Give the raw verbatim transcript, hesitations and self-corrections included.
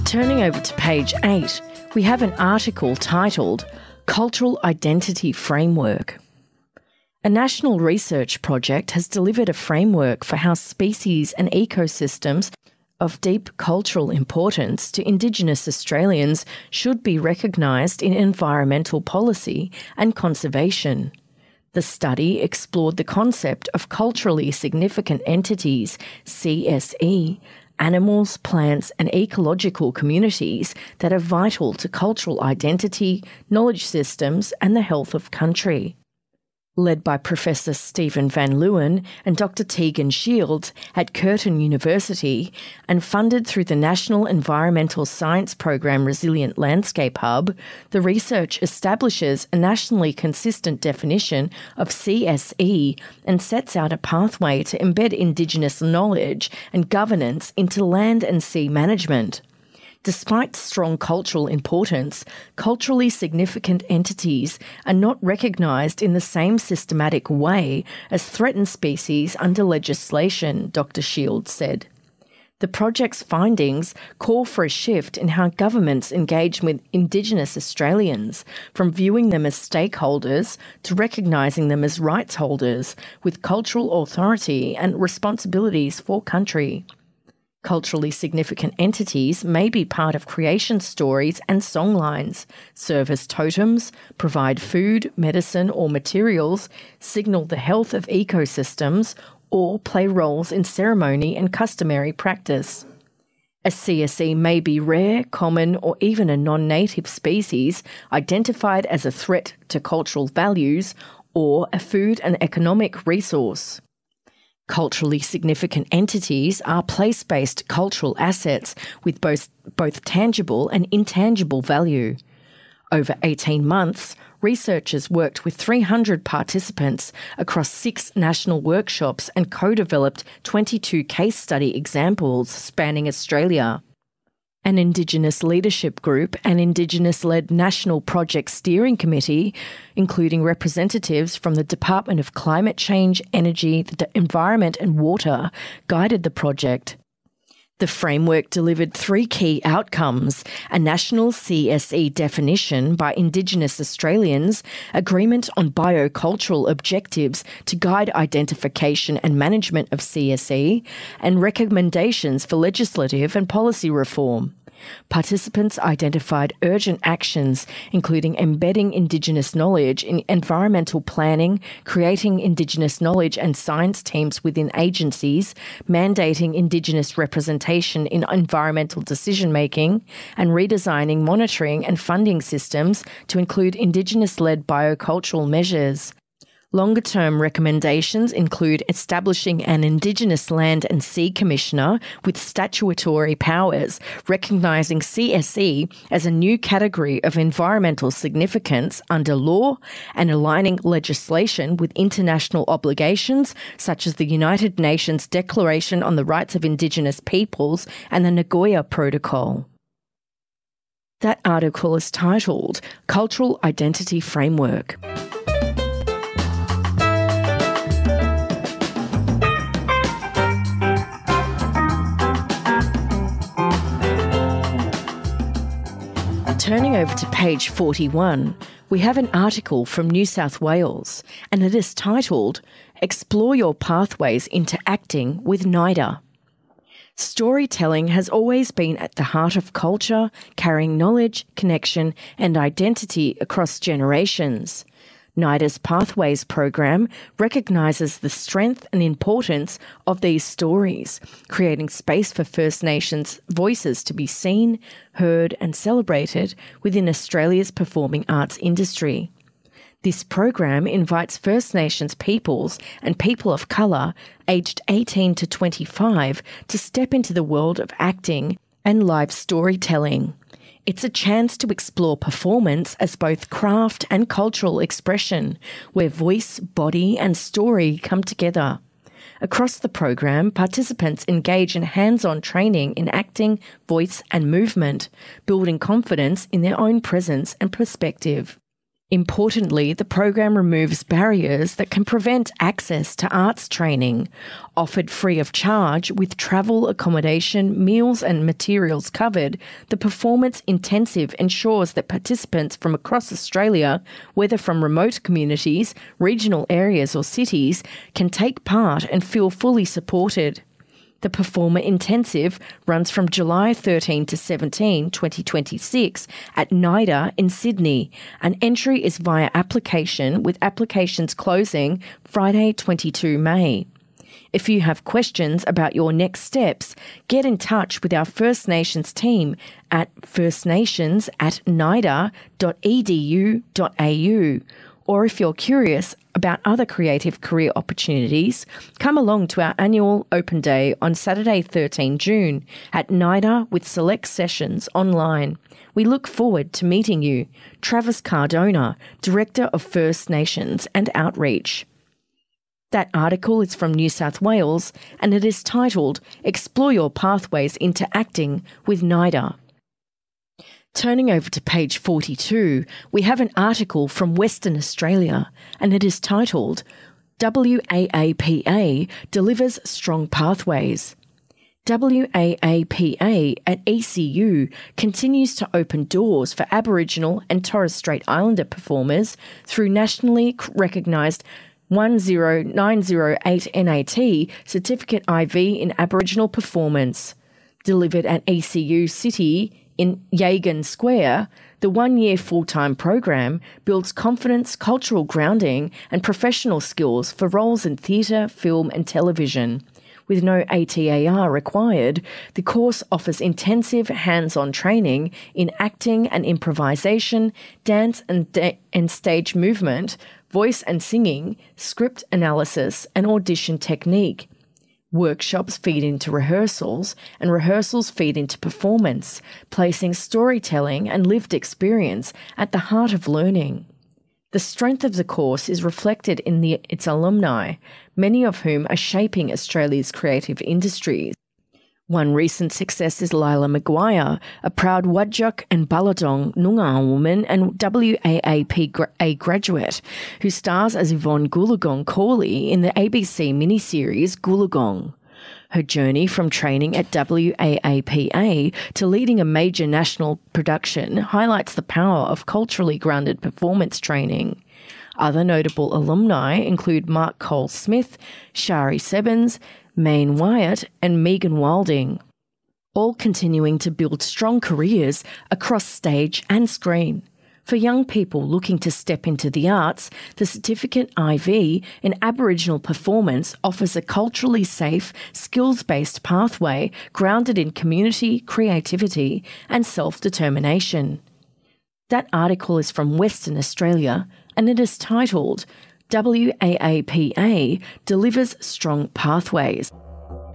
Turning over to page eight, we have an article titled Cultural Identity Framework. A national research project has delivered a framework for how species and ecosystems of deep cultural importance to Indigenous Australians should be recognised in environmental policy and conservation. The study explored the concept of culturally significant entities, C S E, animals, plants and ecological communities that are vital to cultural identity, knowledge systems and the health of country. Led by Professor Stephen Van Leeuwen and Doctor Tegan Shields at Curtin University and funded through the National Environmental Science Program Resilient Landscape Hub, the research establishes a nationally consistent definition of C S E and sets out a pathway to embed Indigenous knowledge and governance into land and sea management. Despite strong cultural importance, culturally significant entities are not recognised in the same systematic way as threatened species under legislation, Doctor Shields said. The project's findings call for a shift in how governments engage with Indigenous Australians, from viewing them as stakeholders to recognising them as rights holders with cultural authority and responsibilities for country. Culturally significant entities may be part of creation stories and songlines, serve as totems, provide food, medicine or materials, signal the health of ecosystems, or play roles in ceremony and customary practice. A C S E may be rare, common or even a non-native species identified as a threat to cultural values or a food and economic resource. Culturally significant entities are place-based cultural assets with both, both tangible and intangible value. Over eighteen months, researchers worked with three hundred participants across six national workshops and co-developed twenty-two case study examples spanning Australia. An Indigenous leadership group and Indigenous-led National Project Steering Committee, including representatives from the Department of Climate Change, Energy, the Environment and Water, guided the project. The framework delivered three key outcomes: a national C S E definition by Indigenous Australians, agreement on biocultural objectives to guide identification and management of C S E, and recommendations for legislative and policy reform. Participants identified urgent actions, including embedding Indigenous knowledge in environmental planning, creating Indigenous knowledge and science teams within agencies, mandating Indigenous representation in environmental decision-making, and redesigning monitoring and funding systems to include Indigenous-led biocultural measures. Longer-term recommendations include establishing an Indigenous Land and Sea Commissioner with statutory powers, recognising C S E as a new category of environmental significance under law, and aligning legislation with international obligations such as the United Nations Declaration on the Rights of Indigenous Peoples and the Nagoya Protocol. That article is titled Cultural Identity Framework. Turning over to page forty-one, we have an article from New South Wales, and it is titled Explore Your Pathways into Acting with NIDA. Storytelling has always been at the heart of culture, carrying knowledge, connection and identity across generations. NIDA's Pathways program recognises the strength and importance of these stories, creating space for First Nations voices to be seen, heard and celebrated within Australia's performing arts industry. This program invites First Nations peoples and people of colour aged eighteen to twenty-five to step into the world of acting and live storytelling. It's a chance to explore performance as both craft and cultural expression, where voice, body and story come together. Across the program, participants engage in hands-on training in acting, voice and movement, building confidence in their own presence and perspective. Importantly, the program removes barriers that can prevent access to arts training. Offered free of charge with travel, accommodation, meals and materials covered, the performance intensive ensures that participants from across Australia, whether from remote communities, regional areas or cities, can take part and feel fully supported. The Performer Intensive runs from July thirteenth to seventeenth, twenty twenty-six at NIDA in Sydney. An entry is via application, with applications closing Friday, the twenty-second of May. If you have questions about your next steps, get in touch with our First Nations team at firstnations at nida dot e d u dot a u. Or if you're curious about other creative career opportunities, come along to our annual Open Day on Saturday, the thirteenth of June at NIDA with select sessions online. We look forward to meeting you. Travis Cardona, Director of First Nations and Outreach. That article is from New South Wales and it is titled Explore Your Pathways into Acting with NIDA. Turning over to page forty-two, we have an article from Western Australia and it is titled W A A P A Delivers Strong Pathways. W A A P A at E C U continues to open doors for Aboriginal and Torres Strait Islander performers through nationally recognised one zero nine zero eight N A T Certificate I V in Aboriginal Performance. Delivered at E C U City in Yagan Square, the one-year full-time program builds confidence, cultural grounding and professional skills for roles in theatre, film and television. With no A T A R required, the course offers intensive hands-on training in acting and improvisation, dance and, de- and stage movement, voice and singing, script analysis and audition technique. Workshops feed into rehearsals, and rehearsals feed into performance, placing storytelling and lived experience at the heart of learning. The strength of the course is reflected in the, its alumni, many of whom are shaping Australia's creative industries. One recent success is Lila Maguire, a proud Wadjuk and Balladong Noongar woman and W A A P A graduate, who stars as Yvonne Goolagong Corley in the A B C miniseries Goolagong. Her journey from training at W A A P A to leading a major national production highlights the power of culturally grounded performance training. Other notable alumni include Mark Cole-Smith, Shari Sebens, Maine Wyatt and Megan Wilding, all continuing to build strong careers across stage and screen. For young people looking to step into the arts, the Certificate I V in Aboriginal Performance offers a culturally safe, skills-based pathway grounded in community, creativity and self-determination. That article is from Western Australia and it is titled W A A P A Delivers Strong Pathways.